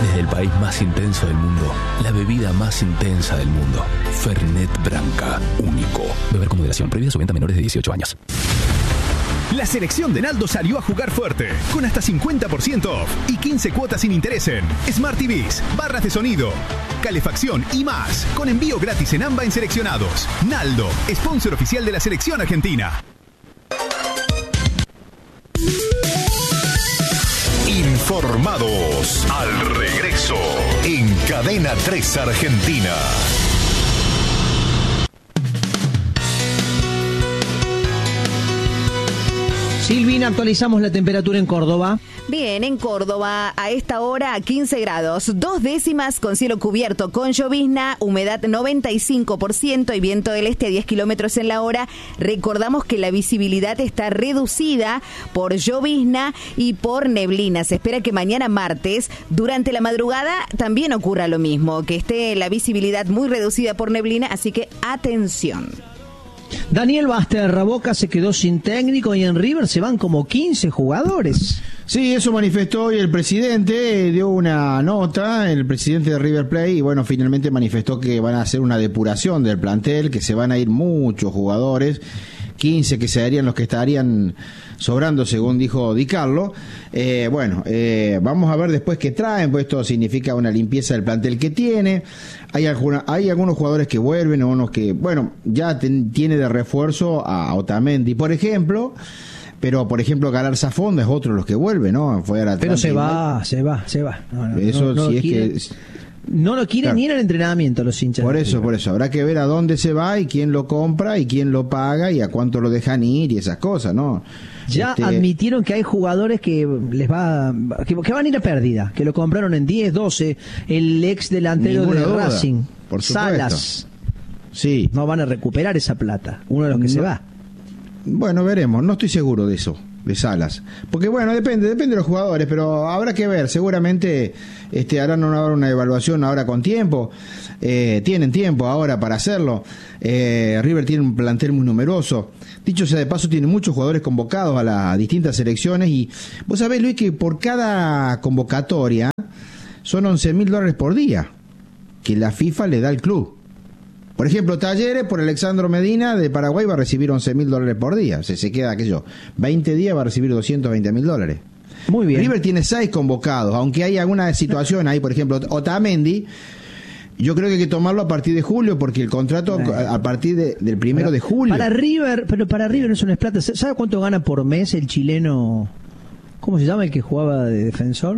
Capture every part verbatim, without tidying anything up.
Desde el país más intenso del mundo, la bebida más intensa del mundo. Fernet Branca, único. Beber con moderación, prohibida su venta a menores de dieciocho años. La selección de Naldo salió a jugar fuerte, con hasta cincuenta por ciento off y quince cuotas sin interés en Smart T Vs, barras de sonido, calefacción y más, con envío gratis en AMBA en seleccionados. Naldo, sponsor oficial de la selección argentina. Informados al regreso en Cadena tres Argentina. Silvina, actualizamos la temperatura en Córdoba. Bien, en Córdoba a esta hora quince grados, dos décimas con cielo cubierto con llovizna, humedad noventa y cinco por ciento y viento del este a diez kilómetros en la hora. Recordamos que la visibilidad está reducida por llovizna y por neblina. Se espera que mañana martes, durante la madrugada, también ocurra lo mismo, que esté la visibilidad muy reducida por neblina, así que atención. Daniel Basterra, se quedó sin técnico y en River se van como quince jugadores. Sí, eso manifestó hoy el presidente, dio una nota, el presidente de River Plate, y bueno, finalmente manifestó que van a hacer una depuración del plantel, que se van a ir muchos jugadores, quince que serían los que estarían sobrando, según dijo Di Carlo. Eh, bueno, eh, vamos a ver después qué traen, pues esto significa una limpieza del plantel que tiene. Hay, alguna, hay algunos jugadores que vuelven, unos que, bueno, ya ten, tiene de refuerzo a Otamendi, por ejemplo, pero por ejemplo Galarza Fonda es otro de los que vuelve, ¿no? Fue a la pero se va, se va, se va. No, no, Eso no, no sí es quiere, que... No lo quieren claro. ni en el entrenamiento los hinchas. Por eso, por eso. Habrá que ver a dónde se va y quién lo compra y quién lo paga y a cuánto lo dejan ir y esas cosas, ¿no? Ya este... admitieron que hay jugadores que les va que, que van a ir a pérdida, que lo compraron en diez, doce. El ex delantero Ninguna de duda, Racing, por Salas. Sí. No van a recuperar esa plata. Uno de los que no. se va. Bueno, veremos. No estoy seguro de eso. De Salas, porque bueno, depende depende de los jugadores, pero habrá que ver, seguramente este harán una, una evaluación ahora con tiempo, eh, tienen tiempo ahora para hacerlo. eh, River tiene un plantel muy numeroso, dicho sea de paso, tiene muchos jugadores convocados a las distintas selecciones, y vos sabés, Luis, que por cada convocatoria son once mil dólares por día que la FIFA le da al club. Por ejemplo, Talleres, por Alexandro Medina, de Paraguay, va a recibir once mil dólares por día. O sea, se queda, qué sé yo, veinte días va a recibir doscientos veinte mil dólares. Muy bien. River tiene seis convocados, aunque hay alguna situación ahí, por ejemplo, Otamendi, yo creo que hay que tomarlo a partir de julio, porque el contrato eh. a partir de, del primero de julio. Para River, pero para River no es una plata. ¿Sabe cuánto gana por mes el chileno? ¿Cómo se llama el que jugaba de defensor?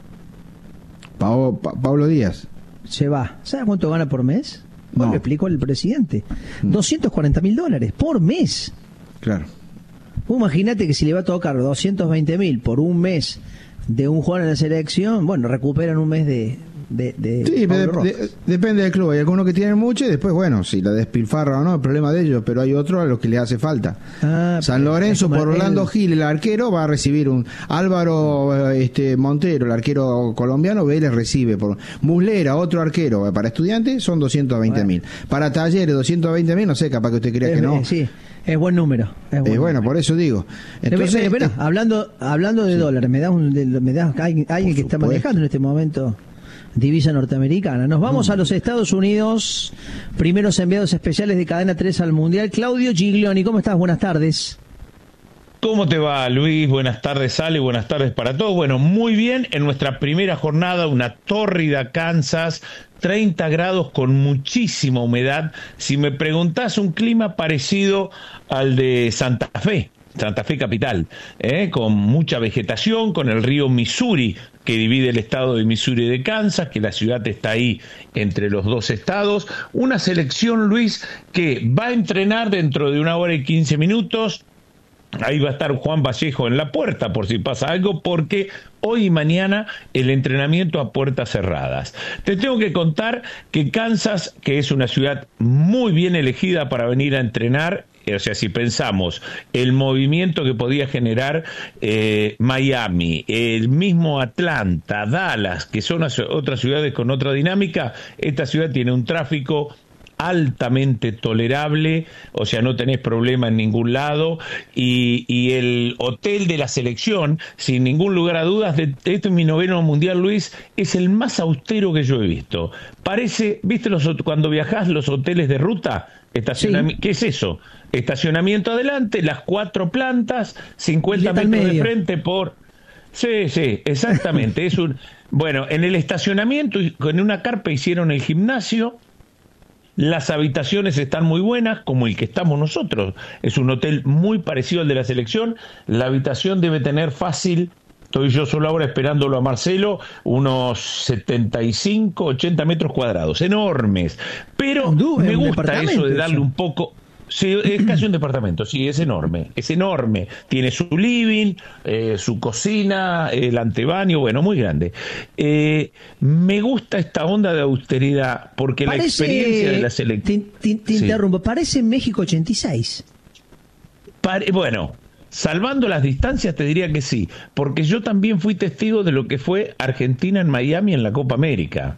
Pablo, pa, Pablo Díaz. Se va. ¿Sabe cuánto gana por mes? No. Lo explicó el presidente. Mm. doscientos cuarenta mil dólares por mes. Claro. Imagínate que si le va a tocar doscientos veinte mil por un mes de un jugador en la selección, bueno, recuperan un mes de... de, de sí, de, de, depende del club. Hay algunos que tienen mucho y después, bueno, si la despilfarra o no, el problema de ellos, pero hay otros a los que les hace falta. Ah, San Lorenzo, por Orlando el... Gil, el arquero, va a recibir un... Álvaro este Montero, el arquero colombiano, Vélez recibe por... Muslera, otro arquero, para estudiantes son doscientos veinte mil. Bueno. Para Talleres, doscientos veinte mil, no sé, capaz que usted crea es, que no. Sí, es buen número. Es buen eh, bueno, número. Por eso digo. Entonces, pero, pero, este... hablando hablando de sí. dólares, me da un, me da alguien, alguien que está manejando en este momento divisa norteamericana. Nos vamos mm. a los Estados Unidos. Primeros enviados especiales de Cadena tres al Mundial. Claudio Giglioni, ¿cómo estás? Buenas tardes. ¿Cómo te va, Luis? Buenas tardes, Ale, buenas tardes para todos. Bueno, muy bien, en nuestra primera jornada, una tórrida Kansas, treinta grados con muchísima humedad. Si me preguntás, un clima parecido al de Santa Fe, Santa Fe capital, ¿eh? Con mucha vegetación, con el río Missouri, que divide el estado de Missouri de Kansas, que la ciudad está ahí entre los dos estados. Una selección, Luis, que va a entrenar dentro de una hora y quince minutos. Ahí va a estar Juan Vallejo en la puerta por si pasa algo, porque hoy y mañana el entrenamiento a puertas cerradas. Te tengo que contar que Kansas, que es una ciudad muy bien elegida para venir a entrenar, o sea, si pensamos el movimiento que podía generar eh, Miami, el mismo Atlanta, Dallas, que son otras ciudades con otra dinámica, esta ciudad tiene un tráfico altamente tolerable, o sea, no tenés problema en ningún lado, y, y el hotel de la selección, sin ningún lugar a dudas, de, de este mi noveno mundial, Luis, es el más austero que yo he visto. Parece, ¿viste los cuando viajás los hoteles de ruta? Estacionamiento, sí. ¿Qué es eso? Estacionamiento adelante, las cuatro plantas, cincuenta metros de frente por... Sí, sí, exactamente. Es un bueno, en el estacionamiento, en una carpa hicieron el gimnasio. Las habitaciones están muy buenas, como el que estamos nosotros. Es un hotel muy parecido al de la selección. La habitación debe tener fácil, estoy yo solo ahora esperándolo a Marcelo, unos setenta y cinco, ochenta metros cuadrados, enormes. Pero uh, me gusta eso de darle un poco... Sí, es casi un departamento, sí, es enorme, es enorme. Tiene su living, eh, su cocina, el antebaño, bueno, muy grande. Eh, me gusta esta onda de austeridad porque parece, la experiencia de la selección... Te, te, te sí. interrumpo, parece México ochenta y seis. Pare, bueno, salvando las distancias te diría que sí, porque yo también fui testigo de lo que fue Argentina en Miami en la Copa América.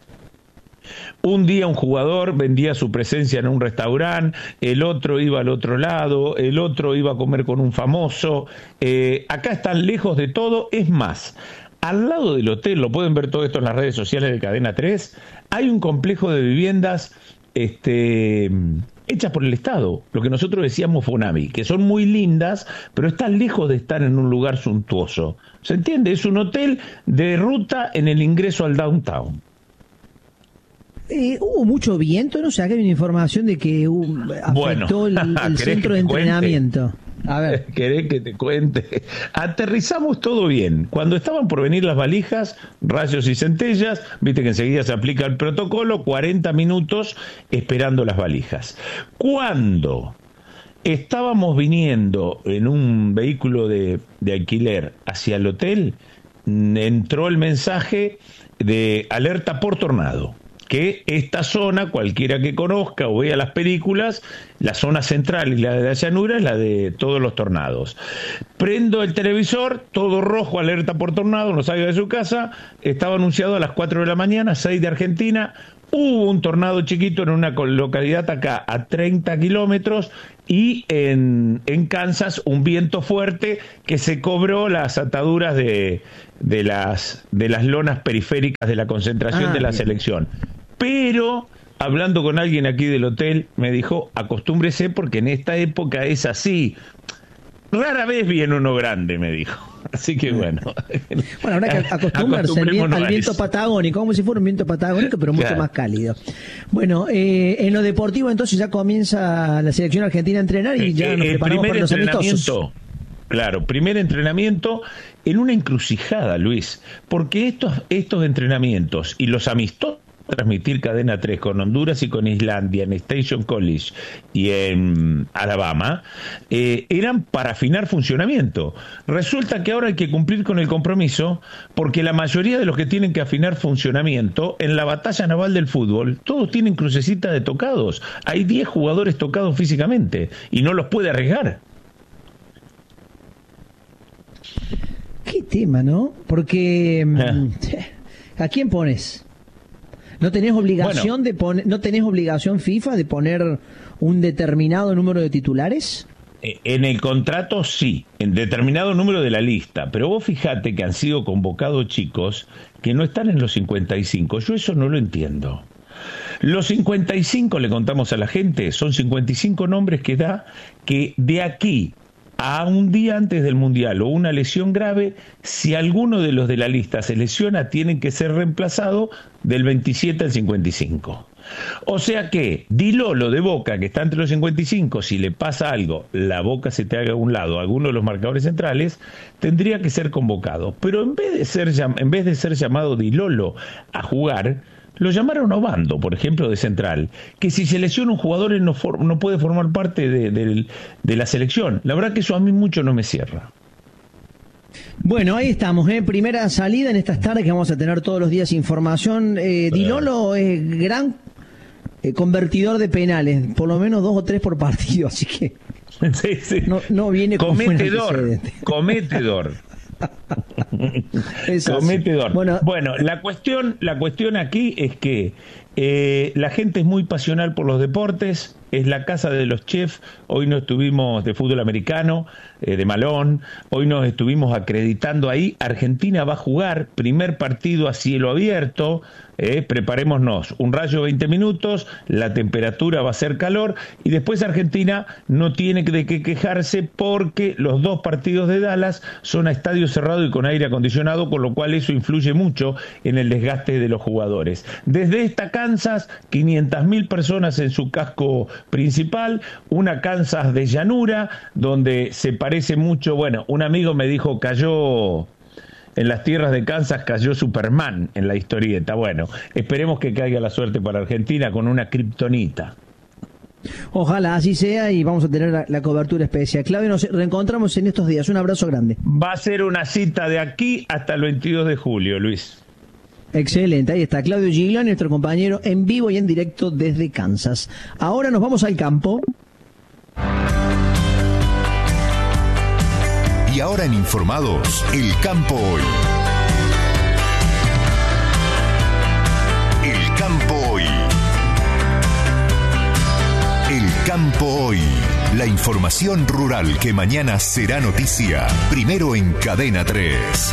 Un día un jugador vendía su presencia en un restaurante, el otro iba al otro lado, el otro iba a comer con un famoso. Eh, acá están lejos de todo. Es más, al lado del hotel, lo pueden ver todo esto en las redes sociales de Cadena tres, hay un complejo de viviendas este, hechas por el Estado, lo que nosotros decíamos Fonavi, que son muy lindas, pero están lejos de estar en un lugar suntuoso. ¿Se entiende? Es un hotel de ruta en el ingreso al downtown. Eh, hubo mucho viento, no sé, acá hay una información de que uh, afectó bueno, el, el centro de entrenamiento. A ver. ¿Querés que te cuente? Aterrizamos todo bien. Cuando estaban por venir las valijas, rayos y centellas, viste que enseguida se aplica el protocolo, cuarenta minutos esperando las valijas. Cuando estábamos viniendo en un vehículo de, de alquiler hacia el hotel, entró el mensaje de alerta por tornado. Que esta zona, cualquiera que conozca o vea las películas, la zona central y la de la llanura es la de todos los tornados. Prendo el televisor, todo rojo, alerta por tornado, no salga de su casa, estaba anunciado a las cuatro de la mañana, seis de Argentina, hubo un tornado chiquito en una localidad acá a treinta kilómetros y en, en Kansas un viento fuerte que se cobró las ataduras de, de, las, de las lonas periféricas de la concentración ah, de la bien. selección. Pero, hablando con alguien aquí del hotel, me dijo, acostúmbrese porque en esta época es así. Rara vez viene uno grande, me dijo. Así que bueno. Bueno, habrá que acostumbrarse al viento, al viento patagónico, como si fuera un viento patagónico, pero mucho claro. más cálido. Bueno, eh, en lo deportivo entonces ya comienza la selección argentina a entrenar y ya eh, nos preparamos para los amistosos. Claro, primer entrenamiento en una encrucijada, Luis, porque estos, estos entrenamientos y los amistosos transmitir Cadena tres con Honduras y con Islandia en Station College y en Alabama, eh, eran para afinar funcionamiento. Resulta que ahora hay que cumplir con el compromiso porque la mayoría de los que tienen que afinar funcionamiento en la batalla naval del fútbol, todos tienen crucecita de tocados. Hay diez jugadores tocados físicamente y no los puede arriesgar. Qué tema, ¿no? Porque eh. ¿a quién pones? ¿No tenés obligación bueno, de poner, no tenés obligación FIFA de poner un determinado número de titulares? En el contrato sí, en determinado número de la lista, pero vos fijate que han sido convocados chicos que no están en los cincuenta y cinco. Yo eso no lo entiendo. Los cincuenta y cinco, le contamos a la gente, son cincuenta y cinco nombres que da que de aquí a un día antes del Mundial o una lesión grave, si alguno de los de la lista se lesiona, tienen que ser reemplazados del veintisiete al cincuenta y cinco. O sea que Di Lolo de Boca, que está entre los cincuenta y cinco, si le pasa algo, la Boca se te haga a un lado, alguno de los marcadores centrales, tendría que ser convocado. Pero en vez de ser, en vez de ser llamado Di Lolo a jugar, lo llamaron Obando, por ejemplo, de central, que si se lesiona un jugador él no, for, no puede formar parte de, de, de la selección. La verdad que eso a mí mucho no me cierra. Bueno, ahí estamos, ¿eh? Primera salida en estas tardes que vamos a tener todos los días información. Eh, Di Lolo es gran eh, convertidor de penales, por lo menos dos o tres por partido, así que sí, sí. No, no viene con cometedor, cometedor. Cometedor. Bueno, bueno, la cuestión, la cuestión aquí es que Eh, la gente es muy pasional por los deportes, es la casa de los chefs. Hoy no estuvimos de fútbol americano, eh, de Malón, hoy nos estuvimos acreditando ahí. Argentina va a jugar primer partido a cielo abierto, eh, preparémonos, un rayo veinte minutos, la temperatura va a ser calor y después Argentina no tiene de qué quejarse porque los dos partidos de Dallas son a estadio cerrado y con aire acondicionado, con lo cual eso influye mucho en el desgaste de los jugadores. Desde esta Kansas, quinientas mil personas en su casco principal, una Kansas de llanura, donde se parece mucho, bueno, un amigo me dijo, cayó... En las tierras de Kansas cayó Superman en la historieta. Bueno, esperemos que caiga la suerte para Argentina con una kriptonita. Ojalá así sea y vamos a tener la, la cobertura especial. Claudio, nos reencontramos en estos días. Un abrazo grande. Va a ser una cita de aquí hasta el veintidós de julio, Luis. Excelente, ahí está Claudio Gigliotti, nuestro compañero en vivo y en directo desde Kansas. Ahora nos vamos al campo. Y ahora en Informados, el campo hoy. El campo hoy. El campo hoy. La información rural que mañana será noticia. Primero en Cadena tres.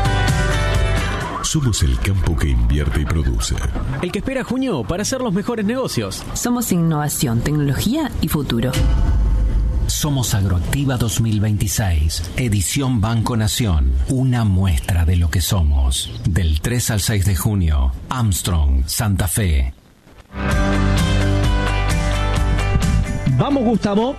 Somos el campo que invierte y produce. El que espera junio para hacer los mejores negocios. Somos innovación, tecnología y futuro. Somos Agroactiva dos mil veintiséis, edición Banco Nación, una muestra de lo que somos. Del tres al seis de junio, Armstrong, Santa Fe. Vamos, Gustavo.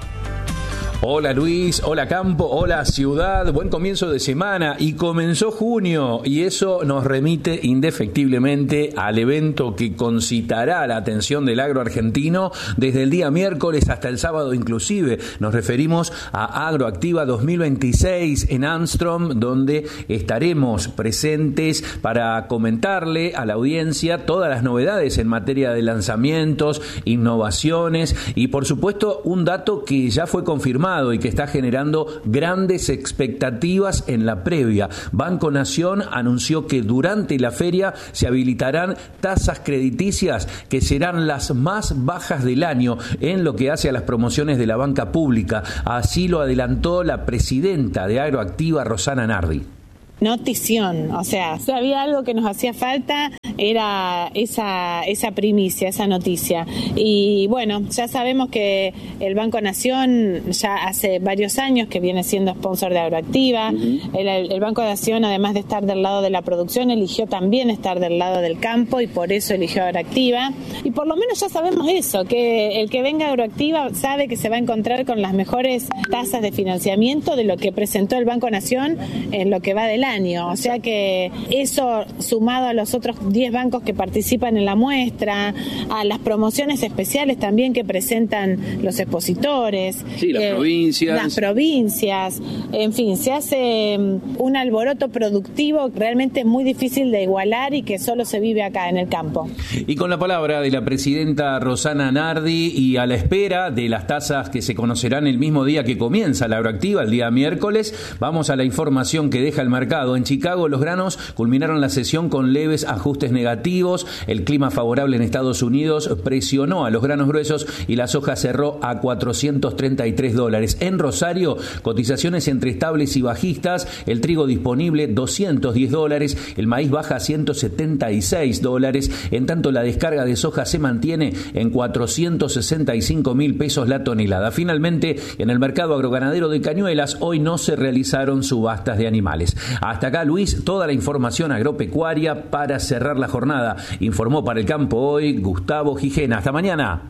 Hola Luis, hola campo, hola ciudad, buen comienzo de semana y comenzó junio y eso nos remite indefectiblemente al evento que concitará la atención del agro argentino desde el día miércoles hasta el sábado inclusive. Nos referimos a Agroactiva dos mil veintiséis en Armstrong, donde estaremos presentes para comentarle a la audiencia todas las novedades en materia de lanzamientos, innovaciones y por supuesto un dato que ya fue confirmado y que está generando grandes expectativas en la previa. Banco Nación anunció que durante la feria se habilitarán tasas crediticias que serán las más bajas del año en lo que hace a las promociones de la banca pública. Así lo adelantó la presidenta de Agroactiva, Rosana Nardi. Notición, o sea, si había algo que nos hacía falta era esa esa primicia, esa noticia. Y bueno, ya sabemos que el Banco Nación ya hace varios años que viene siendo sponsor de Agroactiva. Uh-huh. El, el Banco Nación, además de estar del lado de la producción, eligió también estar del lado del campo y por eso eligió Agroactiva. Y por lo menos ya sabemos eso, que el que venga a Agroactiva sabe que se va a encontrar con las mejores tasas de financiamiento de lo que presentó el Banco Nación en lo que va del año. O sea que eso, sumado a los otros diez bancos que participan en la muestra, a las promociones especiales también que presentan los expositores, sí, las eh, provincias, las provincias, en fin, se hace un alboroto productivo realmente muy difícil de igualar y que solo se vive acá en el campo. Y con la palabra de la presidenta Rosana Nardi y a la espera de las tasas que se conocerán el mismo día que comienza la Agroactiva, el día miércoles, vamos a la información que deja el mercado. En Chicago, los granos culminaron la sesión con leves ajustes negativos. El clima favorable en Estados Unidos presionó a los granos gruesos y la soja cerró a cuatrocientos treinta y tres dólares. En Rosario, cotizaciones entre estables y bajistas. El trigo disponible doscientos diez dólares. El maíz baja a ciento setenta y seis dólares. En tanto, la descarga de soja se mantiene en cuatrocientos sesenta y cinco mil pesos la tonelada. Finalmente, en el mercado agroganadero de Cañuelas, hoy no se realizaron subastas de animales. Hasta acá, Luis, toda la información agropecuaria para cerrar la jornada. Informó para el campo hoy Gustavo Gijena. Hasta mañana.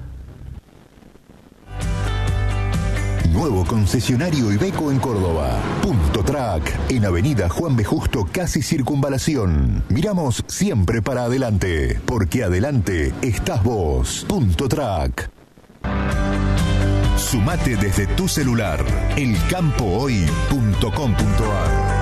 Nuevo concesionario Iveco en Córdoba. Punto Track, en Avenida Juan B. Justo, casi Circunvalación. Miramos siempre para adelante, porque adelante estás vos. Punto Track. Sumate desde tu celular. el campo hoy punto com punto a r